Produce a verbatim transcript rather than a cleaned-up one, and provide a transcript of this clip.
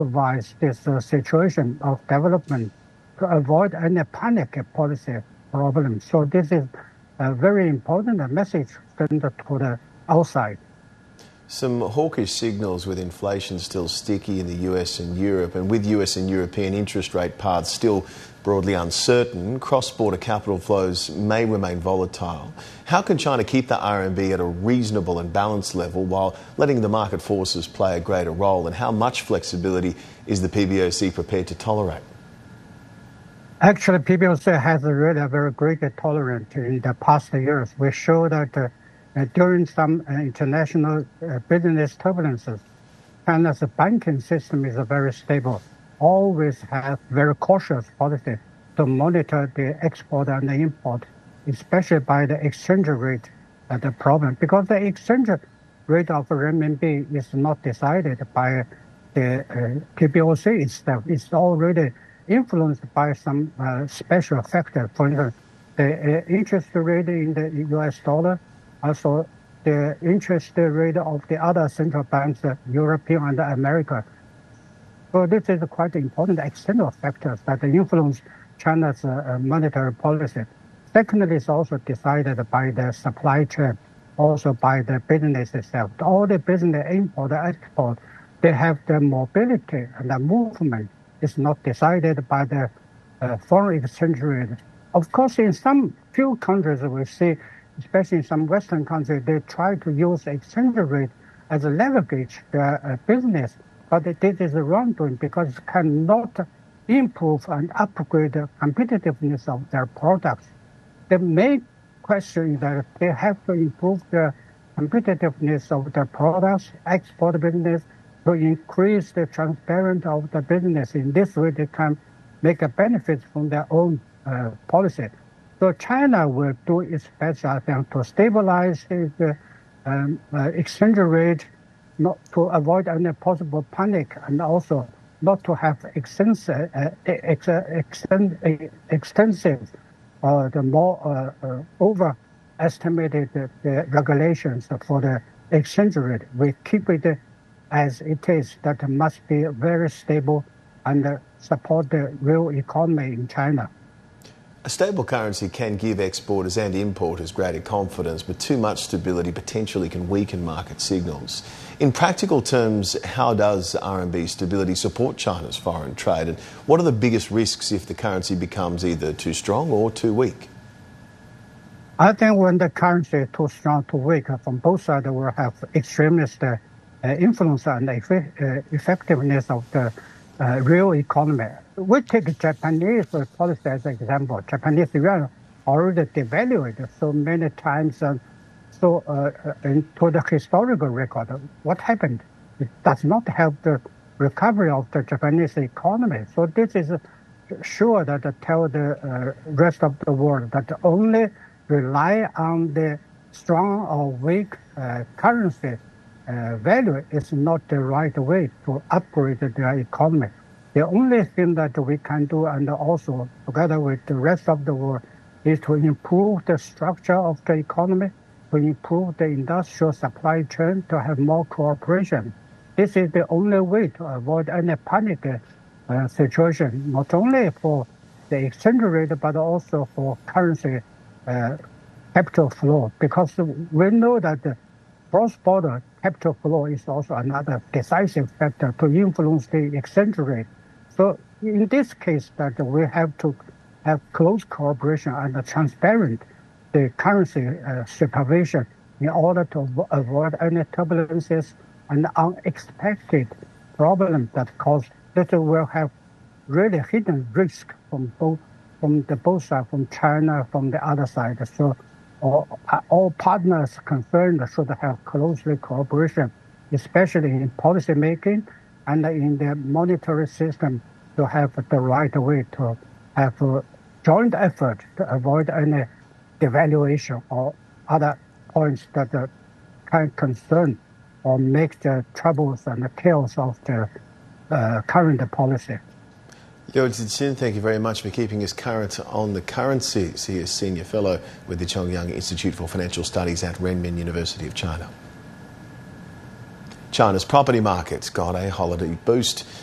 supervise this uh, situation of development to avoid any panic policy problems. So this is a very important message sent to the outside. Some hawkish signals with inflation still sticky in the U S and Europe, and with U S and European interest rate paths still broadly uncertain, cross-border capital flows may remain volatile. How can China keep the R M B at a reasonable and balanced level while letting the market forces play a greater role, and how much flexibility is the P B O C prepared to tolerate? Actually, P B O C has really a very great tolerance in the past years. We show that uh, Uh, during some uh, international uh, business turbulences, China's banking system is uh, very stable, always has very cautious policy to monitor the export and the import, especially by the exchange rate uh, the problem. Because the exchange rate of renminbi is not decided by the uh, P B O C itself. It's already influenced by some uh, special factor. For instance, the uh, interest rate in the U S dollar, also the interest rate of the other central banks, uh, European and America. So this is quite important external factors that influence China's uh, monetary policy. Secondly, it's also decided by the supply chain, also by the business itself. All the business import and export, they have the mobility and the movement is not decided by the uh, foreign exchange rate. Of course, in some few countries we see, especially in some Western countries, they try to use exchange rate as a leverage their uh, business, but this is wrongdoing because it cannot improve and upgrade the competitiveness of their products. The main question is that they have to improve the competitiveness of their products, export business, to increase the transparency of the business. In this way, they can make a benefit from their own uh, policy. So China will do its best, I think, to stabilize the um, uh, exchange rate, not to avoid any possible panic, and also not to have extensive, uh, ex extend, uh, extensive, uh, the more uh, uh, overestimated uh, the regulations for the exchange rate. We keep it as it is. That must be very stable and uh, support the real economy in China. A stable currency can give exporters and importers greater confidence, but too much stability potentially can weaken market signals. In practical terms, how does R M B stability support China's foreign trade, and what are the biggest risks if the currency becomes either too strong or too weak? I think when the currency is too strong, too weak, from both sides will have extremist uh, influence and eff uh, effectiveness of the uh, real economy. We take Japanese policy as an example. Japanese yuan already devalued so many times. Uh, so uh, into the historical record, what happened? It does not help the recovery of the Japanese economy. So this is sure that uh, tell the uh, rest of the world that only rely on the strong or weak uh, currency uh, value is not the right way to upgrade their economy. The only thing that we can do, and also together with the rest of the world, is to improve the structure of the economy, to improve the industrial supply chain, to have more cooperation. This is the only way to avoid any panic uh, situation, not only for the exchange rate, but also for currency uh, capital flow, because we know that the cross-border capital flow is also another decisive factor to influence the exchange rate. So in this case, that we have to have close cooperation and transparent the currency uh, supervision in order to avoid any turbulences and unexpected problems that cause that will have really hidden risk from both from the both sides, from China, from the other side. So all, all partners concerned should have closely cooperation, especially in policy making and in the monetary system, to have the right way to have a joint effort to avoid any devaluation or other points that uh, can concern or make the troubles and the chaos of the uh, current policy. Liu Zixin, thank you very much for keeping us current on the currencies. He is Senior Fellow with the Chongyang Institute for Financial Studies at Renmin University of China. China's property markets got a holiday boost